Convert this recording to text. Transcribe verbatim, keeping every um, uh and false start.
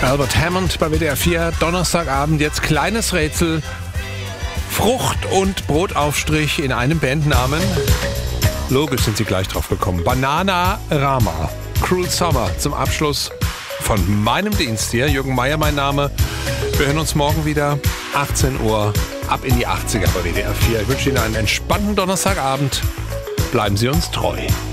Albert Hammond bei W D R vier, Donnerstagabend, jetzt kleines Rätsel. Frucht- und Brotaufstrich in einem Bandnamen. Logisch sind Sie gleich drauf gekommen. Bananarama, Cruel Summer zum Abschluss von meinem Dienst hier. Jürgen Meier mein Name. Wir hören uns morgen wieder, achtzehn Uhr, ab in die achtziger bei W D R vier. Ich wünsche Ihnen einen entspannten Donnerstagabend. Bleiben Sie uns treu.